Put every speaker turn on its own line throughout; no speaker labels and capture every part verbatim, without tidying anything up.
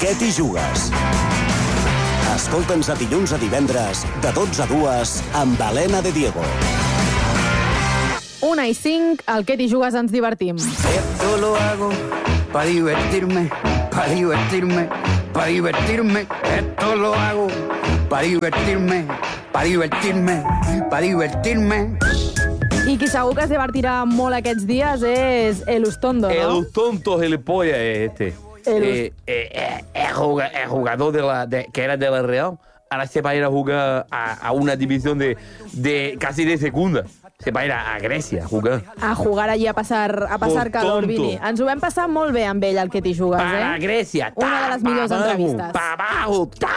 Què t'hi jugues? Escolta'ns a dilluns a divendres, de dotze a dues, amb Helena de Diego.
Una i cinc, al Què t'hi jugues ens divertim.
Esto lo hago para divertirme, para divertirme, para divertirme. Esto lo hago para divertirme, para divertirme, para divertirme.
I qui segur que es divertirà molt aquests dies és el Ustondo, ¿no?
El tonto gilipollas este.
El...
Eh, eh, eh, el jugador, el jugador de la, de, que era de la Real, ahora se va a ir a jugar a, a una división de, de casi de segunda. Se va a ir a, a Grècia a jugar.
A jugar allí a passar, a passar
Por
calor,
tonto.
Vini. Ens ho vam passar molt bé amb ell, al Què t'hi jugues, eh?
Para Grècia.
Una de les millors
pa abajo,
entrevistes.
Pa abajo, ta.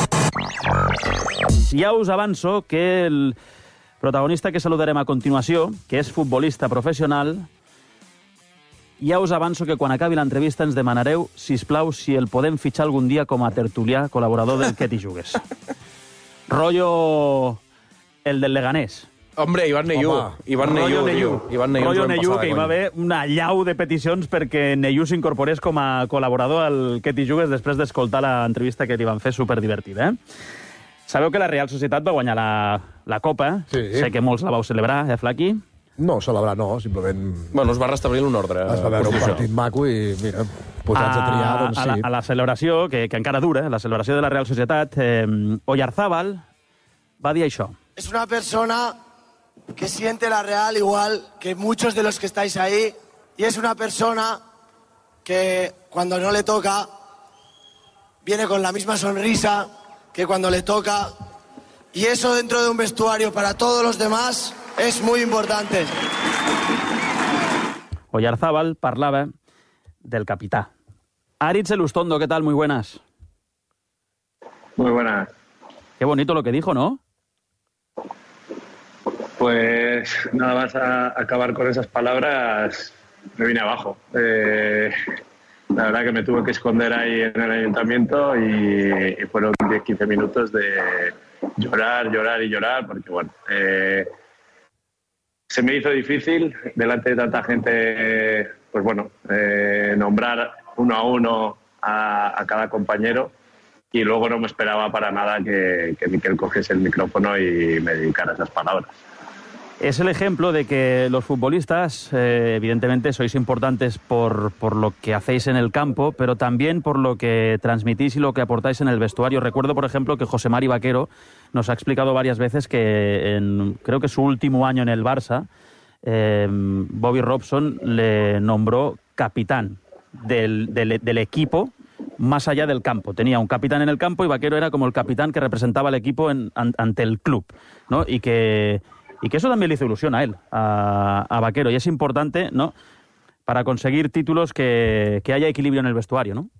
Ja us avanço que el protagonista que saludarem a continuació, que és futbolista professional, ja us avanço que quan acabi l'entrevista ens demanareu, sisplau, si el podem fitxar algun dia com a tertulià col·laborador del Què t'hi jugues. Rollo el del Leganés.
Hombre, Iván Neyú. Iván Neyú,
Neyú.
Iván Neyú.
Rollo Neyú, que hi va haver una llau de peticions perquè Neyú s'incorporés com a col·laborador al Què t'hi jugues després d'escoltar l'entrevista que li van fer superdivertida, eh? Sabeu que la Real Societat va guanyar la, la Copa.
Sí.
Sé que molts la vau celebrar, eh, Flaqui?
No, celebrar no, simplement...
Bueno, es va restablir un ordre.
Es va veure un partit maco i, mira, posats a triar, doncs
a la,
sí.
a la celebració, que, que encara dura, la celebració de la Real Societat, eh, Oyarzábal va dir això.
Es una persona que siente la Real igual que muchos de los que estáis ahí, y es una persona que cuando no le toca viene con la misma sonrisa que cuando le toca, y eso dentro de un vestuario para todos los demás es muy importante.
Oyarzábal parlava del capità. Aritz Elustondo, ¿qué tal? Muy buenas.
Muy buenas.
Qué bonito lo que dijo, ¿no?
Pues nada más a acabar con esas palabras, me vine abajo. Eh, la verdad que me tuve que esconder ahí en el ayuntamiento y, y fueron diez a quince minutos de llorar, llorar y llorar, porque bueno, eh, se me hizo difícil delante de tanta gente, pues bueno, eh, nombrar uno a uno a, a cada compañero, y luego no me esperaba para nada que, que Miquel cogiese el micrófono y me dedicara esas palabras.
Es el ejemplo de que los futbolistas, eh, evidentemente, sois importantes por, por lo que hacéis en el campo, pero también por lo que transmitís y lo que aportáis en el vestuario. Recuerdo, por ejemplo, que José Mari Vaquero nos ha explicado varias veces que en, creo que su último año en el Barça, eh, Bobby Robson le nombró capitán del, del, del equipo más allá del campo. Tenía un capitán en el campo y Vaquero era como el capitán que representaba al equipo en, an, ante el club, ¿no? Y que... Y que eso también le hizo ilusión a él, a, a Vaquero. Y es importante, ¿no?, para conseguir títulos que, que haya equilibrio en el vestuario, ¿no?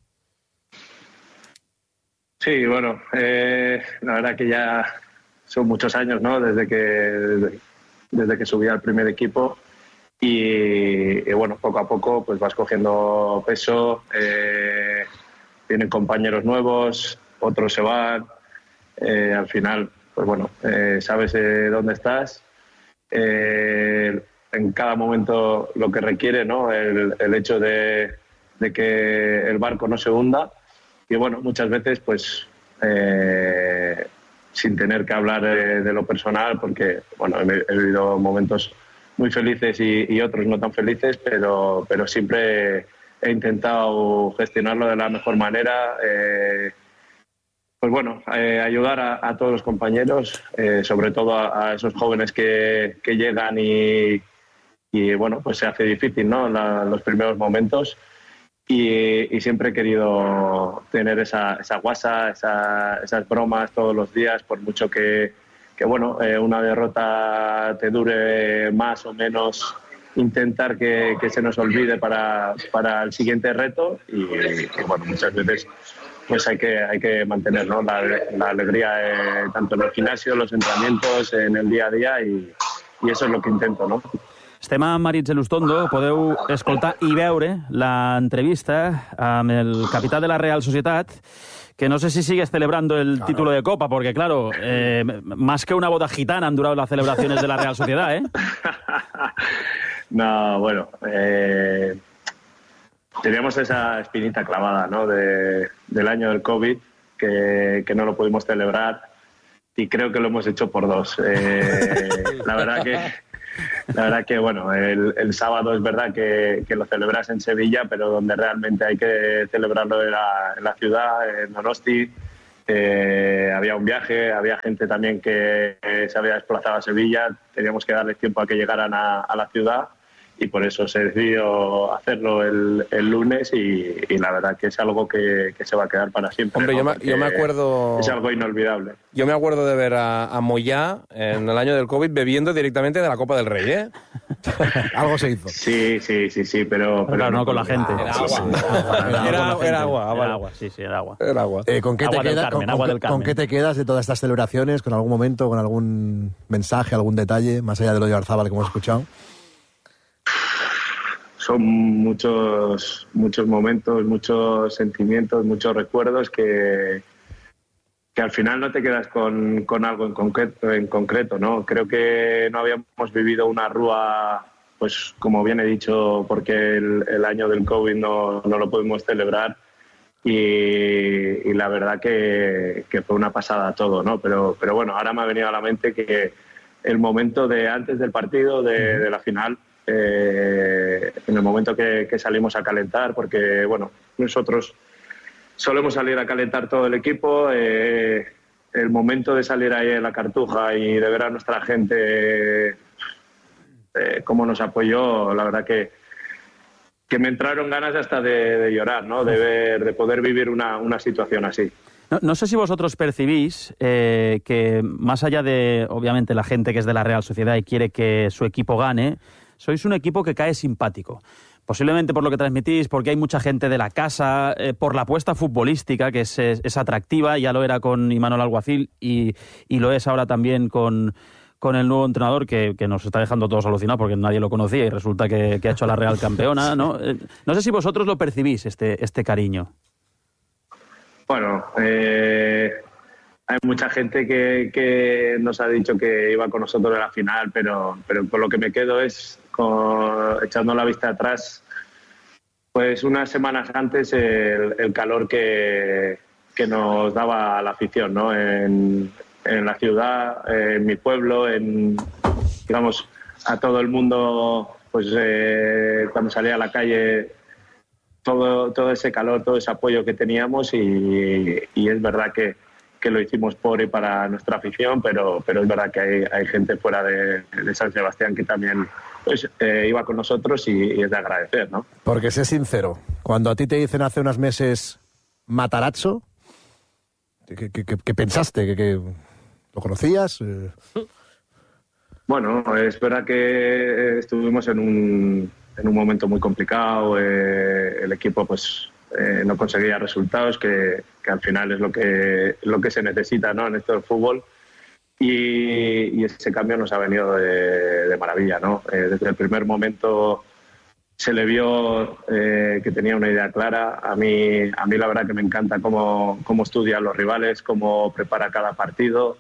Sí, bueno, eh, la verdad que ya son muchos años, ¿no?, desde que, desde, desde que subí al primer equipo. Y, y bueno, poco a poco pues vas cogiendo peso, eh, vienen compañeros nuevos, otros se van. Eh, al final, pues bueno, eh, sabes eh, dónde estás. Eh, en cada momento lo que requiere, ¿no?, el, el hecho de, de que el barco no se hunda, y bueno, muchas veces pues eh, sin tener que hablar de, de lo personal, porque bueno, he, he vivido momentos muy felices y, y otros no tan felices, pero, pero siempre he intentado gestionarlo de la mejor manera. Eh, Pues bueno, eh, ayudar a, a todos los compañeros, eh, sobre todo a, a esos jóvenes que, que llegan y, y bueno, pues se hace difícil, ¿no?, La, los primeros momentos, y, y siempre he querido tener esa, esa guasa, esa, esas bromas todos los días, por mucho que, que bueno, eh, una derrota te dure más o menos, intentar que, que se nos olvide para, para el siguiente reto, y, y bueno, muchas veces pues hay que, hay que mantener, ¿no?, la, la alegría eh, tanto en el gimnasio, los entrenamientos, en el día a día, y, y eso es lo que intento, ¿no?
Estem amb Aritz Elustondo, podeu escoltar i veure l'entrevista amb el capità de la Real Societat, que no sé si sigues celebrando el claro. título de Copa, porque claro, eh, más que una boda gitana han durado las celebraciones de la Real Sociedad, ¿eh?
No, bueno, eh... teníamos esa espinita clavada, ¿no? De, del año del COVID, que, que no lo pudimos celebrar, y creo que lo hemos hecho por dos. Eh, la verdad que, la verdad que bueno, el, el sábado es verdad que, que lo celebras en Sevilla, pero donde realmente hay que celebrarlo en la, en la ciudad, en Donosti. Eh, había un viaje, había gente también que eh, se había desplazado a Sevilla, teníamos que darles tiempo a que llegaran a, a la ciudad, y por eso se decidió hacerlo el, el lunes, y, y la verdad que es algo que, que se va a quedar para siempre.
Hombre,
¿no?
yo, me, yo me acuerdo...
Es algo inolvidable.
Yo me acuerdo de ver a, a Moyá en el año del COVID bebiendo directamente de la Copa del Rey, ¿eh?
Algo se hizo.
Sí, sí, sí, sí, pero... pero
claro, no,
no
con la gente.
Era
Sí,
agua.
sí.
Era, era agua,
Era
vale.
agua, sí, sí, era agua.
Era agua.
Eh, ¿con, qué te
Agua del
queda-
Carmen,
con-
agua
con-
del Carmen.
¿Con qué te quedas de todas estas celebraciones? ¿Con algún momento, con algún mensaje, algún detalle, más allá de lo de Arzábal que hemos escuchado?
Son muchos, muchos momentos, muchos sentimientos, muchos recuerdos que, que al final no te quedas con, con algo en concreto, en concreto, ¿no? Creo que no habíamos vivido una rúa, pues como bien he dicho, porque el, el año del COVID no, no lo pudimos celebrar, y, y la verdad que, que fue una pasada todo, ¿no? Pero, pero bueno, ahora me ha venido a la mente que el momento de antes del partido, de, de la final, eh, en el momento que, que salimos a calentar, porque bueno, nosotros solemos salir a calentar todo el equipo, eh, el momento de salir ahí en la Cartuja y de ver a nuestra gente eh, cómo nos apoyó, la verdad que, que me entraron ganas hasta de, de llorar, ¿no? De ver, de poder vivir una, una situación así.
No, no sé si vosotros percibís eh, que más allá de, obviamente, la gente que es de la Real Sociedad y quiere que su equipo gane, sois un equipo que cae simpático. Posiblemente por lo que transmitís, porque hay mucha gente de la casa, eh, por la apuesta futbolística, que es, es, es atractiva, ya lo era con Imanol Alguacil y, y lo es ahora también con, con el nuevo entrenador, que, que nos está dejando todos alucinados porque nadie lo conocía y resulta que, que ha hecho a la Real campeona, ¿no? Eh, no sé si vosotros lo percibís, este, este cariño.
Bueno, eh, hay mucha gente que, que nos ha dicho que iba con nosotros a la final, pero, pero con lo que me quedo es, con, echando la vista atrás, pues unas semanas antes el, el calor que, que nos daba la afición, ¿no? En, en la ciudad, en mi pueblo, en, digamos, a todo el mundo, pues eh, cuando salía a la calle, todo, todo ese calor, todo ese apoyo que teníamos, y, y es verdad que, que lo hicimos por y para nuestra afición, pero, pero es verdad que hay, hay gente fuera de, de San Sebastián que también pues, eh, iba con nosotros, y, y es de agradecer, ¿no?
Porque sé sincero, cuando a ti te dicen hace unos meses Matarazzo, ¿qué, qué, qué, qué pensaste? ¿Qué, qué, ¿Lo conocías? Eh...
Bueno, es verdad que estuvimos en un, en un momento muy complicado, eh, el equipo pues eh, no conseguía resultados, que, que al final es lo que, lo que se necesita, ¿no? En esto del fútbol, y, y ese cambio nos ha venido de, de maravilla, ¿no? Eh, desde el primer momento se le vio eh, que tenía una idea clara. A mí, a mí la verdad que me encanta cómo, cómo estudia a los rivales, cómo prepara cada partido.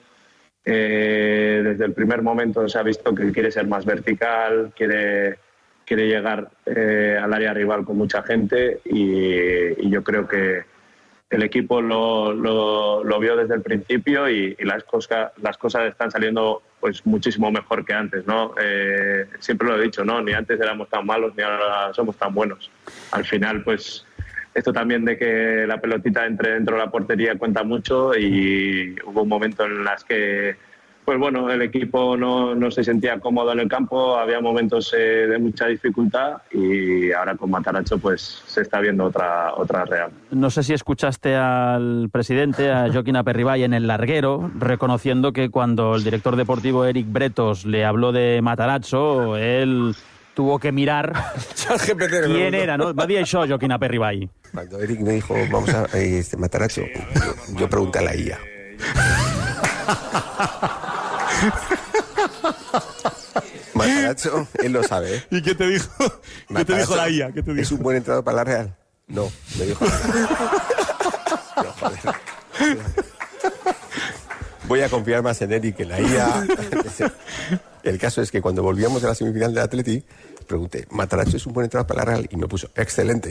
Eh, desde el primer momento se ha visto que quiere ser más vertical, quiere, quiere llegar eh, al área rival con mucha gente, y, y yo creo que el equipo lo, lo, lo vio desde el principio, y, y las, cosas, las cosas están saliendo pues muchísimo mejor que antes, ¿no? Eh, siempre lo he dicho, ¿no? Ni antes éramos tan malos, ni ahora somos tan buenos. Al final, pues esto también de que la pelotita entre dentro de la portería cuenta mucho, y hubo un momento en las que, pues bueno, el equipo no, no se sentía cómodo en el campo, había momentos eh, de mucha dificultad, y ahora con Matarazzo pues se está viendo otra, otra Real.
No sé si escuchaste al presidente, a Joaquín Aperribay, en el larguero, reconociendo que cuando el director deportivo Eric Bretos le habló de Matarazzo, él tuvo que mirar quién era, ¿no? Va a decir això, Joaquín Aperribay.
Cuando Eric me dijo, vamos a este, Matarazzo, yo, yo pregunté a la I A. Matarazzo, él lo sabe, ¿eh?
¿Y qué te dijo? ¿Qué te dijo la I A? ¿Qué te dijo?
¿Es un buen entrenador para la Real? No, me dijo. No, joder. Voy a confiar más en Eric que en la I A. El caso es que cuando volvíamos de la semifinal del Atleti, pregunté, ¿Matarazzo es un buen entrenador para la Real? Y me puso, excelente.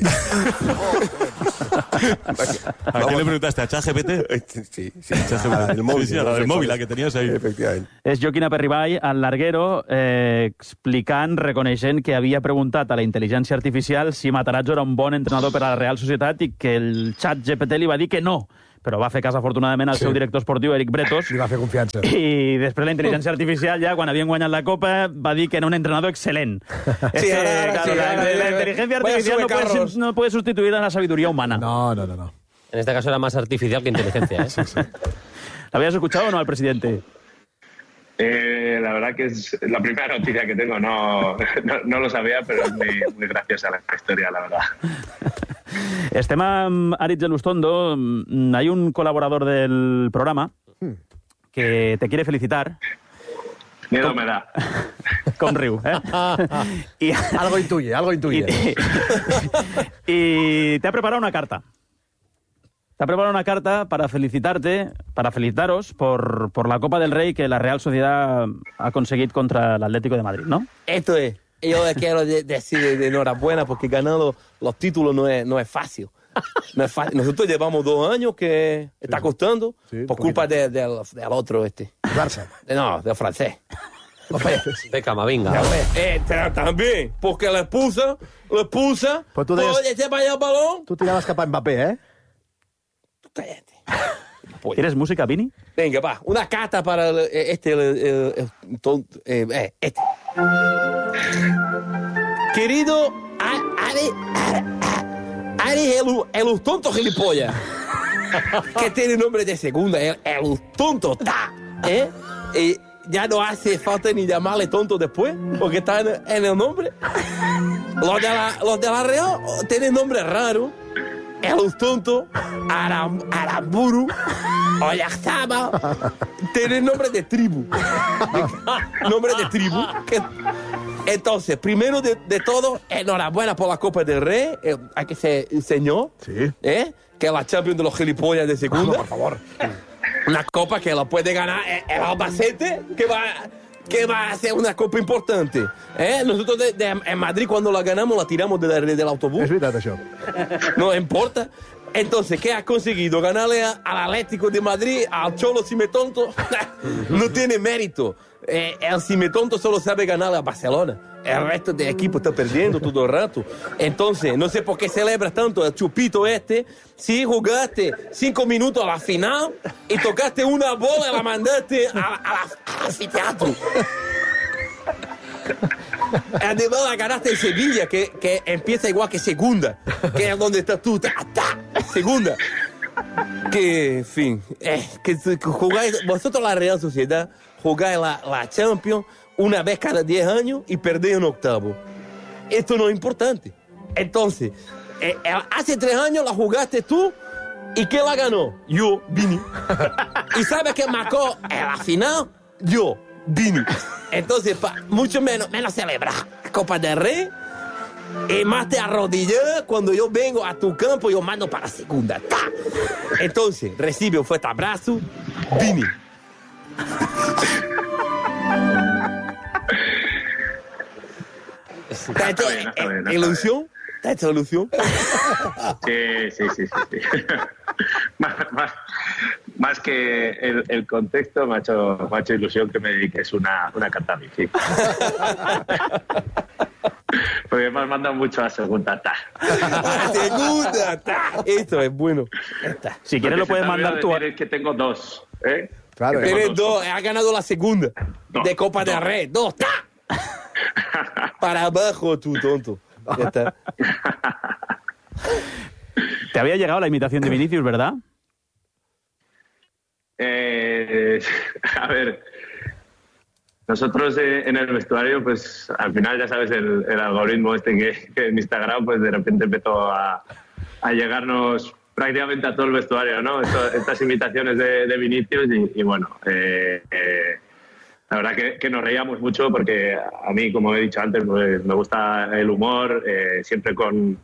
¿A quién le preguntaste? ¿A ChatGPT?
Sí, sí, a la del móvil.
Sí, sí, a la del móvil, la que tenías ahí.
Efectivament.
És Joaquín Aperriball, al larguero, eh, explicant, reconeixent que havia preguntat a la intel·ligència artificial si Matarazzo era un bon entrenador per a la Real Societat i que el xat G P T li va dir que no. Però va fer cas, afortunadament, al sí. seu director esportiu, Eric Bretos.
Li va fer confiança.
I després la intel·ligència artificial, ja, quan havien guanyat la Copa, va dir que era un entrenador excel·lent.
Sí,
es
ara, ara,
claro,
sí,
la,
ara,
la inteligencia artificial no puede, no puede sustituir a la sabiduría humana.
No, no, no, no.
En este caso era más artificial que inteligencia, ¿eh?
Sí, sí.
¿Lo habías escuchado o no al presidente?
Eh, la verdad que es la primera noticia que tengo, no, no, no lo sabía, pero es muy, muy graciosa la historia, la verdad.
Estem amb Aritz Elustondo. Hay un colaborador del programa que te quiere felicitar.
Miedo Com... me da.
Com riu, eh?
y... Algo intuye, algo intuye.
Y, y te ha preparado una carta. Te ha preparado una carta para felicitarte, para felicitaros por, por la Copa del Rey que la Real Sociedad ha conseguido contra el Atlético de Madrid, ¿no?
Esto es. Yo le quiero de, decir de, de enhorabuena porque ganar los, los títulos no es, no es fácil. No es fácil. Nosotros llevamos dos años que está costando sí, por culpa de, de, del, del otro este.
Barça.
No, del francés.
De Camavinga.
Eh, pero también, porque la expulsa, la expulsa.
Pues tú debes...
Oye, se vaya el balón.
Tú tirabas capa a Mbappé, ¿eh?
Tú cállate.
¿Quieres música, Vini?
Venga, va. Una carta para el, este, el, el, el, eh, este. Querido Ari, Ari el, el tonto gilipollas, que tiene nombre de segunda, el, el tonto, ta, ¿eh? Y ya no hace falta ni llamarle tonto después, porque está en, en el nombre. Los de la, los de la Real tienen nombre raro. El tonto, Aram, Aramburu, Oyaxama, tienen nombre de tribu. Nombre de tribu. Que, entonces, primero de, de todo, enhorabuena por la Copa del Rey. Eh, hay que ser el señor.
Sí.
¿Eh? Que es la Champions de los gilipollas de segunda.
Oh, por favor.
Una copa que la puede ganar el Albacete, que va, que va a ser una copa importante. ¿Eh? Nosotros de, de, en Madrid, cuando la ganamos, la tiramos de la, del autobús.
Es verdad eso.
No importa. Entonces, ¿qué has conseguido? Ganarle a, al Atlético de Madrid, al Cholo Cimetonto. No tiene mérito. Eh, el Cimetonto solo sabe ganar a Barcelona. El resto del equipo está perdiendo todo el rato. Entonces, no sé por qué celebras tanto el chupito este si jugaste cinco minutos a la final y tocaste una bola y la mandaste a, a la, al anfiteatro. Además la ganaste en Sevilla, que, que empieza igual que segunda, que es donde estás tú, ta, ta, segunda. Que, en fin, eh, que, que jugáis, vosotros la Real Sociedad jugáis la, la Champions una vez cada diez años y perdéis un octavo. Esto no es importante. Entonces, eh, hace tres años la jugaste tú y ¿quién la ganó? Yo, Vini. ¿Y sabes quién marcó en la final? Yo, Vini. Entonces, pa, mucho menos, menos celebrar Copa del Rey y más te arrodillas cuando yo vengo a tu campo y yo mando para la segunda. ¡Ta! Entonces, recibe un fuerte abrazo, Vini. ¿Te ha hecho ilusión? ¿Te ha hecho ilusión?
Sí, sí, sí, sí. sí. más, más, más que el, el contexto, me ha, hecho, me ha hecho ilusión que me dediques una, una carta a mí, sí. Porque me has mandado mucho a segunda, ta.
Segunda, ta. Esto es bueno. Esta.
Si quieres lo puedes mandar tú.
Es que tengo dos, ¿eh?
Claro,
Tienes dos. dos. Has ganado la segunda dos, de Copa dos. del Rey. Dos, ta. Para abajo, tú, tonto. Ya está.
Te había llegado la imitación de Vinicius, ¿verdad?
Eh, a ver, nosotros eh, en el vestuario, pues al final ya sabes el, el algoritmo este que, que en Instagram, pues de repente empezó a, a llegarnos prácticamente a todo el vestuario, ¿no? Esto, estas imitaciones de, de Vinicius y, y bueno, eh, eh, la verdad que, que nos reíamos mucho porque a mí, como he dicho antes, pues, me gusta el humor, eh, siempre con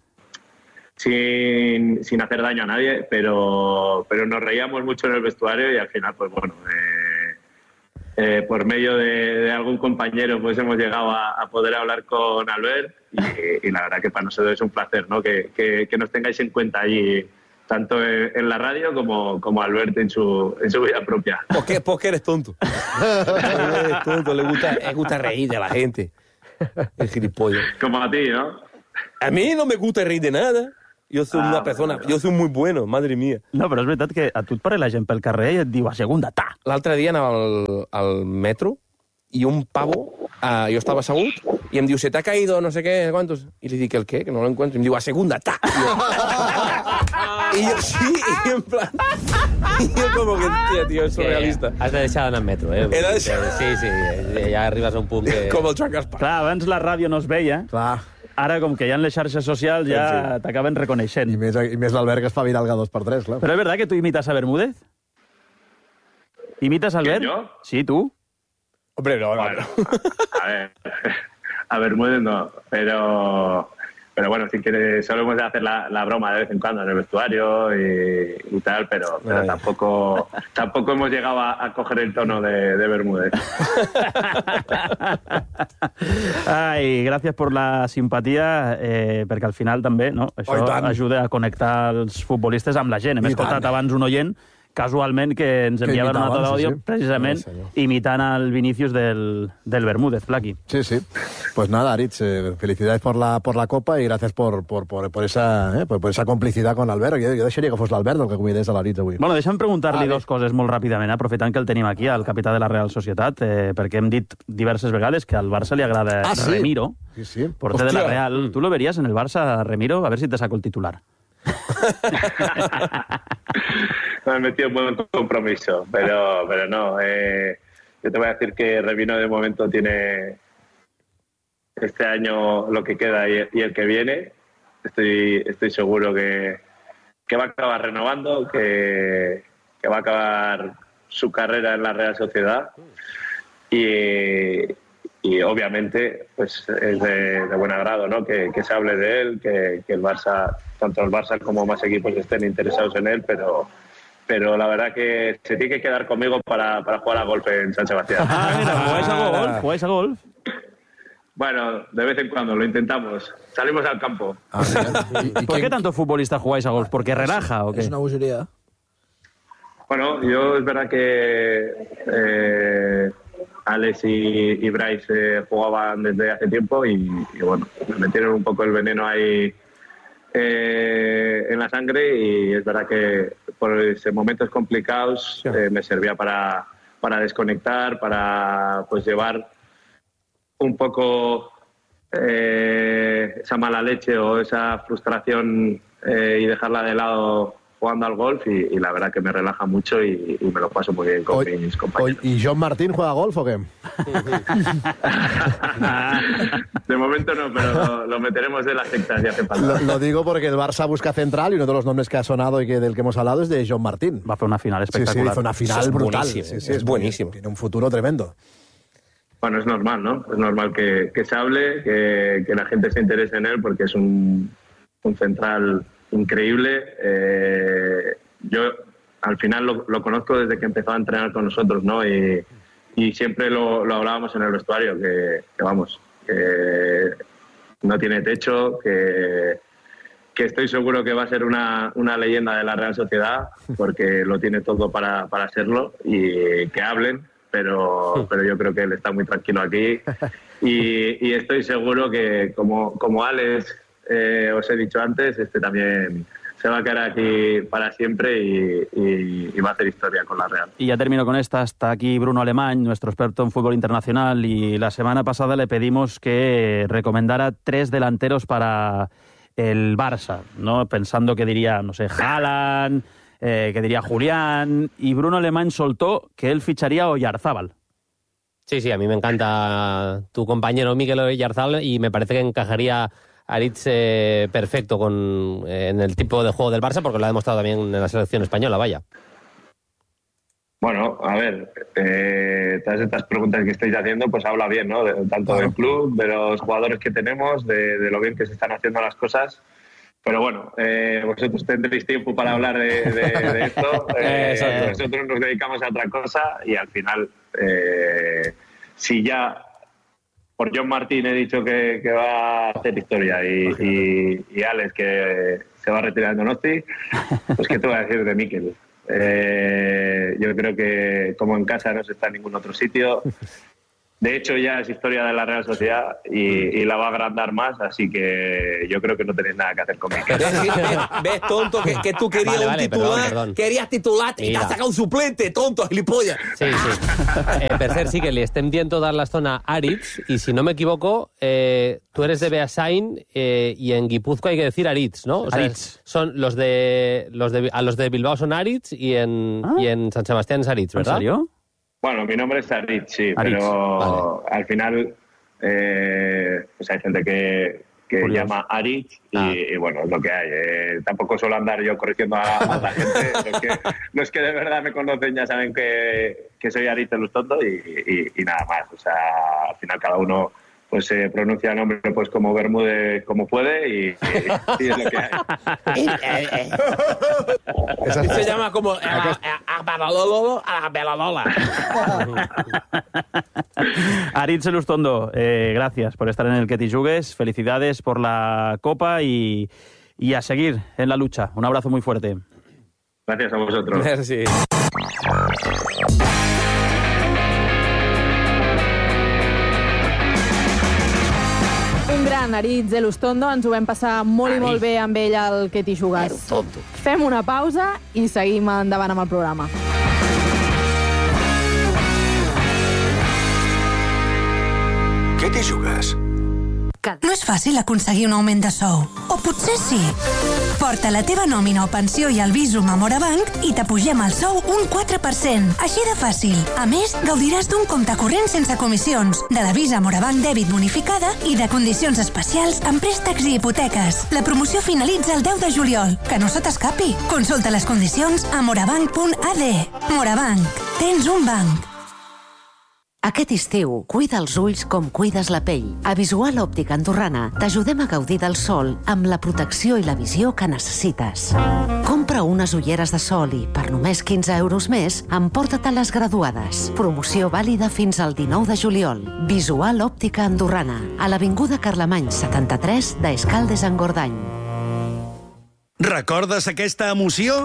sin, sin hacer daño a nadie, pero, pero nos reíamos mucho en el vestuario y al final, pues bueno, eh, eh, por medio de, de algún compañero, pues hemos llegado a, a poder hablar con Albert y, y la verdad que para nosotros es un placer, ¿no? Que, que, que nos tengáis en cuenta allí, tanto en, en la radio como, como Albert en su, en su vida propia.
Porque, porque eres tonto. Eres tonto, le gusta, le gusta reír de la gente. El gilipollas.
Como a ti, ¿no?
A mí no me gusta reír de nada. Jo soy ah, una persona, bueno. jo soy muy bueno, madre mía.
No, però és veritat que a tu et parla la gent pel carrer i et diu a segunda, ta!
L'altre dia anava al, al metro i un pavo, uh, jo estava assegut, i em diu, se t'ha caído no sé què, quantos? I li dic, el què? Que no lo encuentro. I em diu, a segunda, ta! I jo, I jo sí, i en plan... I jo com que, tia, tio, és surrealista.
Has de deixar d'anar al metro, eh?
He de deixar...
Sí, sí, ja arribes a un punt que...
Com el Joan Gaspar.
Clar, abans la ràdio no es veia.
Clar.
Ara, com que hi ha les xarxes socials, ja sí, sí. t'acaben reconeixent.
I més, i més l'Albert, que es fa viral cada dos per tres, clar.
Però és veritat que tu imites a Bermúdez? ¿Imitas a Albert?
¿Yo?
Sí, tú.
Hombre, no,
bueno, a, a ver, a Bermúdez no, pero... Pero bueno, si quieres, solemos de hacer la, la broma de vez en cuando en el vestuario y, y tal, pero, pero tampoco, tampoco hemos llegado a, a coger el tono de, de Bermúdez.
Ai, gràcies per la simpatia, eh, perquè al final també no, això oh, ajuda a connectar els futbolistes amb la gent. Hem I escoltat tant. abans un oient casualment que ens enviava una nota d'àudio, sí, sí. precisament no, imitant al Vinicius del, del Bermúdez, Flaqui.
Sí, sí. Pues nada, Aritz, eh, felicidades por la, por la Copa y gracias por, por, por, por, esa, eh, por, por esa complicidad con l'Albert. Jo, jo deixaria que fos l'Albert el que cuidés a l'Aritz avui.
Bueno, deixa'm preguntar-li ah, dos coses molt ràpidament, aprofitant que el tenim aquí, el capità de la Real Societat, eh, perquè hem dit diverses vegades que al Barça li agrada ah, sí? Remiro,
sí, sí.
porter de la Real. ¿Tú lo verías en el Barça, Remiro? A ver si te saco el titular.
Me he metido en buen compromiso, pero, pero no. Eh, yo te voy a decir que Remiro de momento tiene este año lo que queda y, y el que viene. Estoy, estoy seguro que, que va a acabar renovando, que, que va a acabar su carrera en la Real Sociedad y, y obviamente pues es de, de buen agrado, ¿no? Que, que se hable de él, que, que el Barça, tanto el Barça como más equipos estén interesados en él, pero pero la verdad que se tiene que quedar conmigo para, para jugar a golf en San Sebastián.
Ah, mira, ¿jugáis a golf? ¿Jugáis a golf?
Bueno, de vez en cuando lo intentamos. Salimos al campo.
Ah, ¿Y, y ¿Por qué tantos futbolistas jugáis a golf? ¿Porque relaja o qué?
Es una bogería.
Bueno, yo es verdad que eh, Alex y, y Bryce eh, jugaban desde hace tiempo y, y bueno, me metieron un poco el veneno ahí eh, en la sangre y es verdad que por esos momentos complicados eh, me servía para, para desconectar, para pues llevar un poco eh, esa mala leche o esa frustración eh, y dejarla de lado jugando al golf y, y la verdad que me relaja mucho y, y me lo paso muy bien con o, mis compañeros.
¿Y John Martín juega golf o qué?
De momento no, pero lo, lo meteremos de la secta si hace falta.
Lo, lo digo porque el Barça busca central y uno de los nombres que ha sonado y que del que hemos hablado es de John Martín.
Va a hacer una final espectacular.
Sí, sí, hizo una final
es
brutal.
Buenísimo,
sí, sí,
es, es buenísimo.
Tiene un futuro tremendo.
Bueno, es normal, ¿no? Es normal que, que se hable, que, que la gente se interese en él porque es un, un central increíble. Eh, yo al final lo, lo conozco desde que empezó a entrenar con nosotros, ¿no? Y, y siempre lo, lo hablábamos en el vestuario, que, que vamos, que no tiene techo, que, que estoy seguro que va a ser una, una leyenda de la Real Sociedad, porque lo tiene todo para, para serlo, y que hablen, pero, pero yo creo que él está muy tranquilo aquí. Y, y estoy seguro que, como, como Alex eh, os he dicho antes, este también se va a quedar aquí para siempre y, y, y va a hacer historia con la Real.
Y ya termino con esta. Está aquí Bruno Alemany, nuestro experto en fútbol internacional, y la semana pasada le pedimos que recomendara tres delanteros para el Barça, ¿no? Pensando que diría, no sé, Haaland, eh, que diría Julián, y Bruno Alemany soltó que él ficharía a Oyarzábal.
Sí, sí, a mí me encanta tu compañero Mikel Oyarzábal y me parece que encajaría Aritz eh, perfecto con, eh, en el tipo de juego del Barça, porque lo ha demostrado también en la selección española, vaya.
Bueno, a ver, eh, todas estas preguntas que estáis haciendo, pues habla bien, ¿no? De, tanto del club, de los jugadores que tenemos, de, de lo bien que se están haciendo las cosas. Pero bueno, eh, vosotros tendréis tiempo para hablar de, de, de esto. Eh, nosotros nos dedicamos a otra cosa y al final Eh, si ya por John Martín he dicho que, que va a hacer historia y, y, y Alex que se va a retirar de Donosti, pues ¿qué te voy a decir de Mikel? Eh, yo creo que como en casa no se está en ningún otro sitio. De hecho, ya es historia de la Real Sociedad y, y la va a agrandar más, así que yo creo que no tenéis nada que hacer con Mikel.
¿Ves, ves, ves, tonto, que, que tú querías
Vale,
un
vale,
titular,
perdón, perdón.
querías titular y te
Mira.
has sacado un suplente, tonto, gilipollas.
Sí, sí. Eh, per cert, sí que li estem dient todas la zona Aritz, y si no me equivoco, eh, tú eres de Beasain eh, y en Guipúzcoa hay que decir Aritz, ¿no? O sea,
Aritz.
son los de, los de a los de Bilbao son Aritz y en,
¿Ah?
y en San Sebastián es Aritz,
¿En
¿verdad?
serio?
Bueno, mi nombre es Aritz, sí,
Aritz,
pero al final eh, pues hay gente que, que
Curioso.
llama Aritz y,
Ah.
y bueno, es lo que hay. Eh, tampoco suelo andar yo corrigiendo a, a la gente. Los que, los que de verdad me conocen ya saben que, que soy Aritz el Lustondo y, y, y nada más. O sea, al final cada uno pues se pronuncia el nombre pues como Bermúdez como puede y, y, y es lo que hay.
Esa-
Se llama como a la- a Belalolo, a la Belalola.
Aritz Elustondo, eh, gracias por estar en el Que T'hi Jugues. Felicidades por la Copa y, y a seguir en la lucha. Un abrazo muy fuerte.
Gracias a vosotros.
Merci.
Un gran Aritz Elustondo, ens ho vam passar molt i molt bé amb ell al Que T'hi Jugues. Fem una pausa i seguim endavant amb el programa.
Què t'hi jugues?
No és fàcil aconseguir un augment de sou. O potser sí. Porta la teva nòmina o pensió i el Visum a Morabanc i t'apugem el sou un quatre per cent. Així de fàcil. A més, gaudiràs d'un compte corrent sense comissions, de la Visa Morabanc dèbit bonificada i de condicions especials en préstecs i hipoteques. La promoció finalitza el deu de juliol. Que no se t'escapi. Consulta les condicions a morabanc punt a d. Morabanc. Tens un banc.
Aquest estiu, cuida els ulls com cuides la pell. A Visual Òptica Andorrana t'ajudem a gaudir del sol amb la protecció i la visió que necessites. Compra unes ulleres de sol i, per només quinze euros més, emporta-te les graduades. Promoció vàlida fins al dinou de juliol. Visual Òptica Andorrana, a l'Avinguda Carlemany setanta-tres d'Escaldes-Engordany.
Recordes aquesta emoció?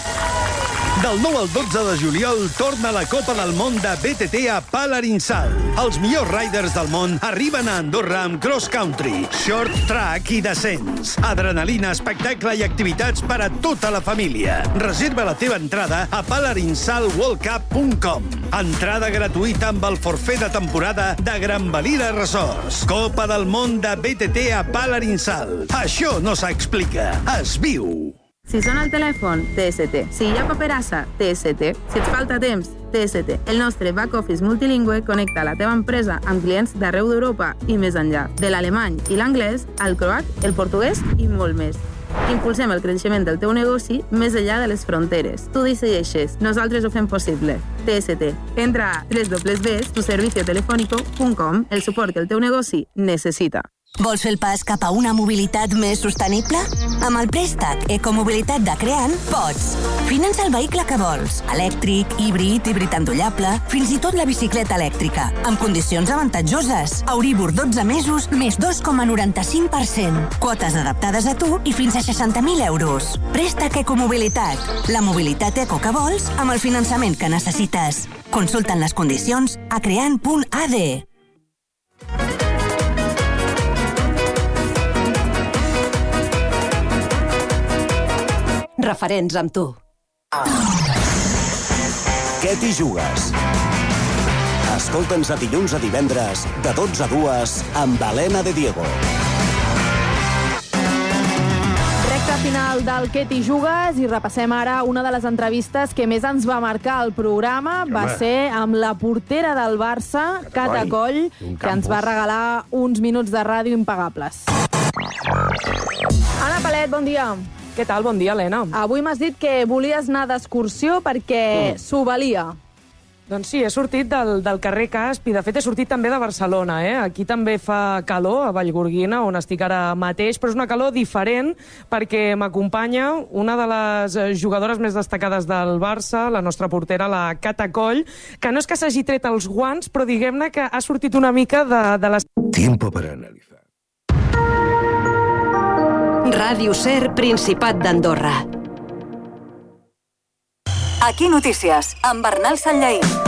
Del nou al dotze de juliol torna la Copa del Món de B T T a Palarinsal. Els millors riders del món arriben a Andorra amb cross country, short track i descens. Adrenalina, espectacle i activitats per a tota la família. Reserva la teva entrada a palarinsal world cup punt com. Entrada gratuïta amb el forfait de temporada de Gran Valira Resorts. Copa del Món de B T T a Palarinsal. Això no s'explica, es viu.
Si sona el telèfon, T S T. Si hi ha paperassa, T S T. Si et falta temps, T S T. El nostre back-office multilingüe connecta la teva empresa amb clients d'arreu d'Europa i més enllà. De l'alemany i l'anglès, al croat, el portuguès i molt més. Impulsem el creixement del teu negoci més enllà de les fronteres. Tu decideixes, nosaltres ho fem possible. T S T. Entra a w w w punt tu servicio telefónico punt com, el suport que el teu negoci necessita.
Vols fer el pas cap a una mobilitat més sostenible? Amb el préstec Ecomobilitat de Creant pots. Finança el vehicle que vols. Elèctric, híbrid, híbrid endollable, fins i tot la bicicleta elèctrica. Amb condicions avantatjoses. Euribor dotze mesos, més dos coma noranta-cinc per cent. Quotes adaptades a tu i fins a seixanta mil euros. Préstec Ecomobilitat. La mobilitat eco que vols amb el finançament que necessites. Consulta'n les condicions a creant punt a d.
Referents amb tu.
Què t'hi jugues? Escolta'ns a dilluns a divendres, de dotze a dues, amb Helena de Diego.
Recta final del Que T'hi Jugues i repassem ara una de les entrevistes que més ens va marcar el programa. Va
Home.
ser amb la portera del Barça, Cata
Ai,
Coll,
un
que ens
campus.
va regalar uns minuts de ràdio impagables. Anna Palet, bon dia.
Què tal? Bon dia, Helena.
Avui m'has dit que volies anar d'excursió perquè
Mm.
s'ho valia.
Doncs sí, he sortit del, del carrer Casp i, de fet, he sortit també de Barcelona. Eh? Aquí també fa calor, a Vallgorguina, on estic ara mateix, però és una calor diferent perquè m'acompanya una de les jugadores més destacades del Barça, la nostra portera, la Cata Coll, que no és que s'hagi tret els guants, però diguem-ne que ha sortit una mica de, de les...
Tiempo para analizar.
Ràdio Ser, Principat d'Andorra.
Aquí Notícies, amb Bernal Sanllaí.